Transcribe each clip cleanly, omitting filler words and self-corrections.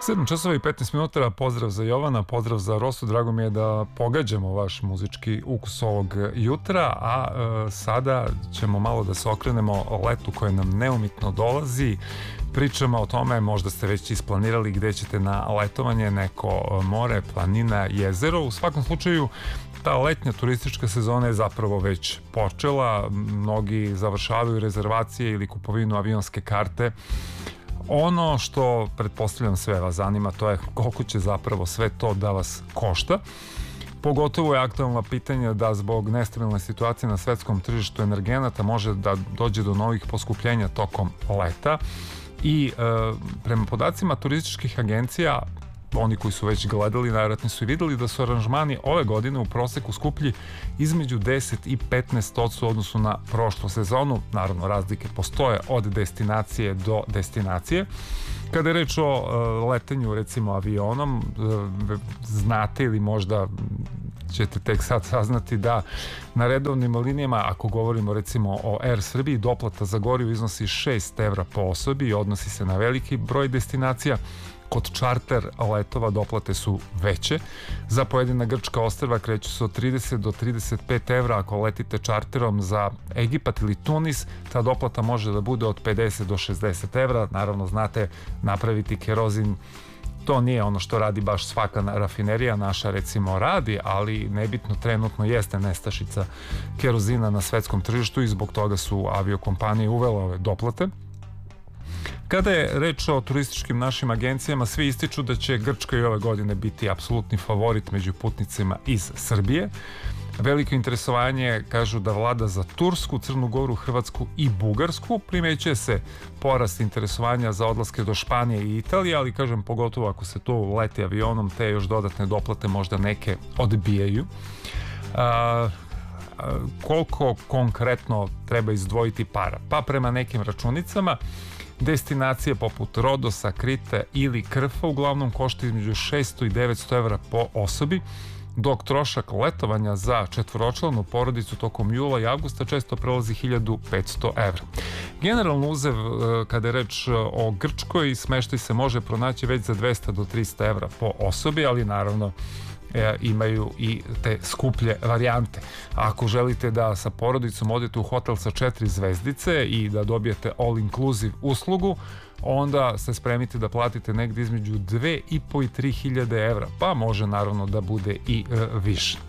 7 časova i 15 minuta, pozdrav za Jovana, pozdrav za Rosu, drago mi je da pogađamo vaš muzički ukus ovog jutra, a sada ćemo malo da se okrenemo letu koje nam neumitno dolazi. Pričamo o tome, možda ste već isplanirali gde ćete na letovanje, neko more, planina, jezero. U svakom slučaju, ta letnja turistička sezona je zapravo već počela, mnogi završavaju rezervacije ili kupovinu avionske karte. Ono što, pretpostavljam, sve vas zanima, to je koliko će zapravo sve to da vas košta. Pogotovo je aktualno pitanje da zbog nestabilne situacije na svetskom tržištu energenata može da dođe do novih poskupljenja tokom leta. I prema podacima turističkih agencija, oni koji su već gledali, najvjerojatnije su i videli da su aranžmani ove godine u proseku skuplji između 10 i 15% u odnosu na prošlu sezonu. Naravno, razlike postoje od destinacije do destinacije. Kada je reč o letenju, recimo, avionom, znate ili možda ćete tek sad saznati da na redovnim linijama, ako govorimo recimo o Air Srbiji, doplata za gorivo iznosi 6 evra po osobi i odnosi se na veliki broj destinacija. Kod čarter letova doplate su veće. Za pojedina grčka ostrva kreću se od 30 do 35 evra. Ako letite čarterom za Egipat ili Tunis, ta doplata može da bude od 50 do 60 evra. Naravno, znate, napraviti kerozin, to nije ono što radi baš svaka rafinerija, naša recimo radi, ali nebitno, trenutno jeste nestašica kerozina na svetskom tržištu i zbog toga su aviokompanije uvele ove doplate. Kada je reč o turističkim našim agencijama, svi ističu da će Grčka i ove godine biti apsolutni favorit među putnicima iz Srbije. Veliko interesovanje kažu da vlada za Tursku, Crnu Goru, Hrvatsku i Bugarsku. Primećuje se porast interesovanja za odlaske do Španije i Italije, ali kažem, pogotovo ako se tu leti avionom, te još dodatne doplate možda neke odbijaju. Koliko konkretno treba izdvojiti para? Pa prema nekim računicama, destinacije poput Rodosa, Krite ili Krfa uglavnom košta između 600 i 900 evra po osobi, dok trošak letovanja za četvoročlanu porodicu tokom jula i avgusta često prelazi 1500 evra. Generalno uzev, kada je reč o Grčkoj, smeštaj se može pronaći već za 200 do 300 evra po osobi, ali naravno imaju i te skuplje varijante. Ako želite da sa porodicom odete u hotel sa 4 zvezdice i da dobijete all inclusive uslugu, onda se spremite da platite negdje između 2.500 i 3.000 evra, pa može naravno da bude i više.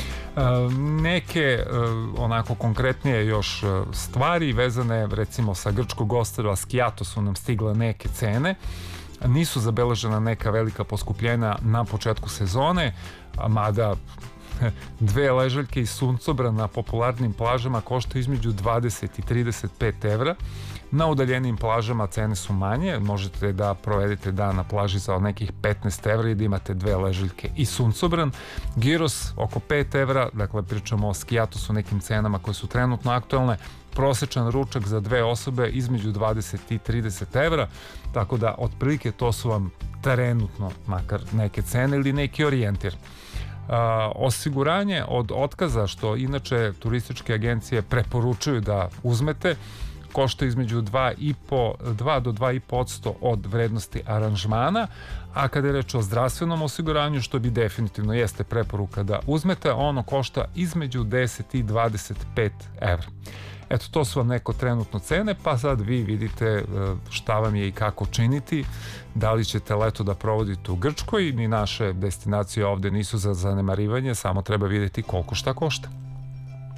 Neke onako konkretnije još stvari vezane recimo sa grčkog ostrva Skiato su nam stigle neke cene. Nisu zabeležena neka velika poskupljenja na početku sezone, mada dve ležaljke i suncobran na popularnim plažama koštaju između 20 i 35 evra. Na udaljenim plažama cene su manje, možete da provedete dan na plaži za nekih 15 evra i da imate dve ležaljke i suncobran. Giros oko 5 evra, dakle pričamo o Skiatu su nekim cenama koje su trenutno aktualne. Prosečan ručak za dve osobe između 20 i 30 evra, tako da otprilike to su vam trenutno makar neke cene ili neki orijentir. Osiguranje od otkaza, što inače turističke agencije preporučuju da uzmete, košta između 2 do 2,5% od vrednosti aranžmana, a kada je reč o zdravstvenom osiguranju, što bi definitivno jeste preporuka da uzmete, ono košta između 10 i 25 evra. Eto, to su vam neko trenutno cene, pa sad vi vidite šta vam je i kako činiti, da li ćete leto da provodite u Grčkoj, ni naše destinacije ovde nisu za zanemarivanje, samo treba vidjeti koliko šta košta.